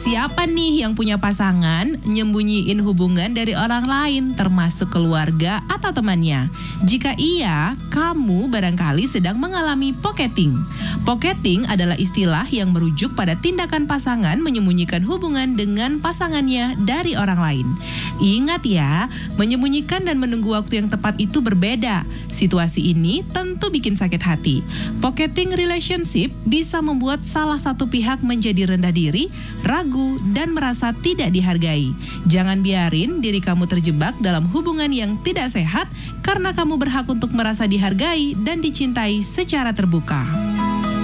Siapa nih yang punya pasangan nyembunyiin hubungan dari orang lain, termasuk keluarga atau temannya? Jika iya, kamu barangkali sedang mengalami pocketing. Pocketing adalah istilah yang merujuk pada tindakan pasangan menyembunyikan hubungan dengan pasangannya dari orang lain. Ingat ya, menyembunyikan dan menunggu waktu yang tepat itu berbeda. Situasi ini tentu bikin sakit hati. Pocketing relationship bisa membuat salah satu pihak menjadi rendah diri, ragu, dan merasa tidak dihargai. Jangan biarin diri kamu terjebak dalam hubungan yang tidak sehat karena kamu berhak untuk merasa dihargai dan dicintai secara terbuka.